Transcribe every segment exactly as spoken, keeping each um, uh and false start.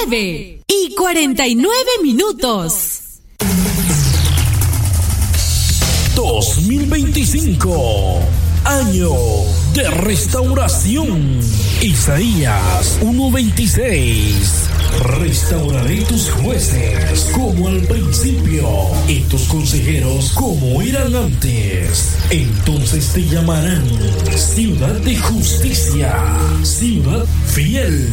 nueve y cuarenta y nueve minutos. dos mil veinticinco, año de restauración. Isaías uno veintiséis. Restauraré tus jueces como al principio y tus consejeros como eran antes. Entonces te llamarán ciudad de justicia, ciudad fiel.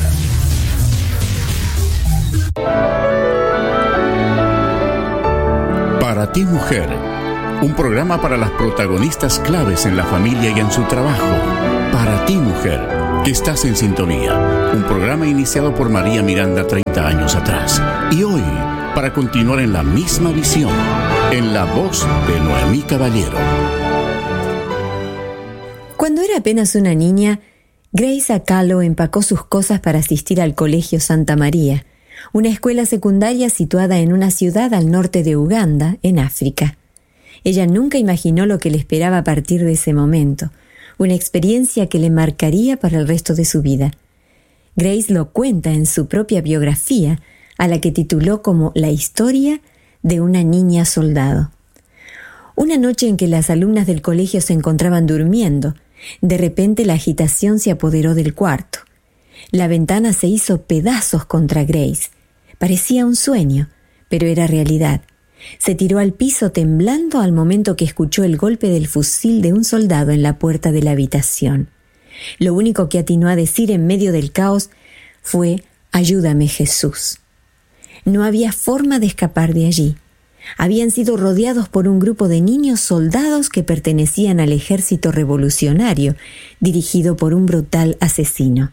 Para ti, mujer, un programa para las protagonistas claves en la familia y en su trabajo. Para ti, mujer, que estás en sintonía. Un programa iniciado por María Miranda treinta años atrás. Y hoy, para continuar en la misma visión, en la voz de Noemí Caballero. Cuando era apenas una niña, Grace Acalo empacó sus cosas para asistir al Colegio Santa María, una escuela secundaria situada en una ciudad al norte de Uganda, en África. Ella nunca imaginó lo que le esperaba a partir de ese momento, una experiencia que le marcaría para el resto de su vida. Grace lo cuenta en su propia biografía, a la que tituló como La historia de una niña soldado. Una noche en que las alumnas del colegio se encontraban durmiendo, de repente la agitación se apoderó del cuarto. La ventana se hizo pedazos contra Grace. Parecía un sueño, pero era realidad. Se tiró al piso temblando al momento que escuchó el golpe del fusil de un soldado en la puerta de la habitación. Lo único que atinó a decir en medio del caos fue: «Ayúdame, Jesús». No había forma de escapar de allí. Habían sido rodeados por un grupo de niños soldados que pertenecían al ejército revolucionario, dirigido por un brutal asesino.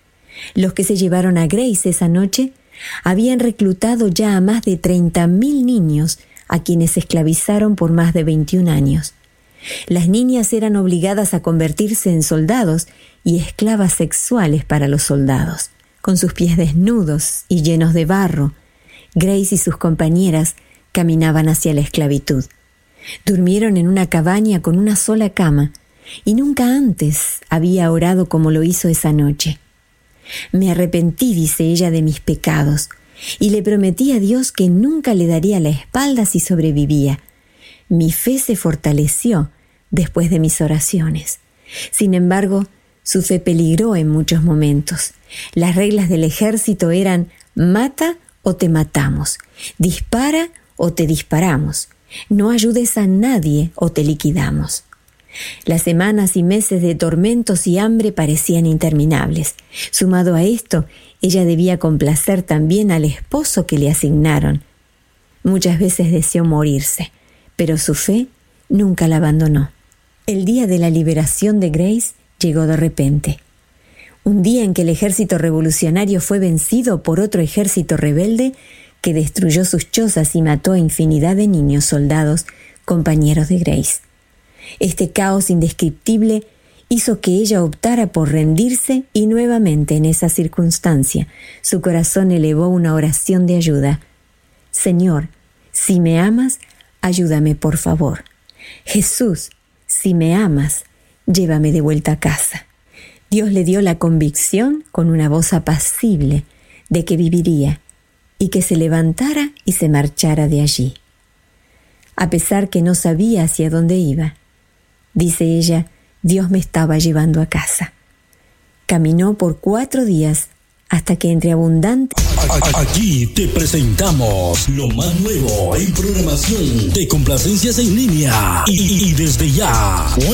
Los que se llevaron a Grace esa noche habían reclutado ya a más de treinta mil niños, a quienes esclavizaron por más de veintiún años. Las niñas eran obligadas a convertirse en soldados y esclavas sexuales para los soldados. Con sus pies desnudos y llenos de barro, Grace y sus compañeras caminaban hacia la esclavitud. Durmieron en una cabaña con una sola cama, y nunca antes había orado como lo hizo esa noche. «Me arrepentí», dice ella, «de mis pecados, y le prometí a Dios que nunca le daría la espalda si sobrevivía. Mi fe se fortaleció después de mis oraciones. Sin embargo, su fe peligró en muchos momentos. Las reglas del ejército eran: mata o te matamos, dispara o te disparamos, no ayudes a nadie o te liquidamos». Las semanas y meses de tormentos y hambre parecían interminables. Sumado a esto, ella debía complacer también al esposo que le asignaron. Muchas veces deseó morirse, pero su fe nunca la abandonó. El día de la liberación de Grace llegó de repente. Un día en que el ejército revolucionario fue vencido por otro ejército rebelde que destruyó sus chozas y mató a infinidad de niños soldados, compañeros de Grace. Este caos indescriptible hizo que ella optara por rendirse, y nuevamente en esa circunstancia su corazón elevó una oración de ayuda. «Señor, si me amas, ayúdame por favor. Jesús, si me amas, llévame de vuelta a casa». Dios le dio la convicción, con una voz apacible, de que viviría y que se levantara y se marchara de allí. A pesar que no sabía hacia dónde iba, dice ella, Dios me estaba llevando a casa. Caminó por cuatro días hasta que entre abundante... Aquí te presentamos lo más nuevo en programación de complacencias en línea. Y, y desde ya,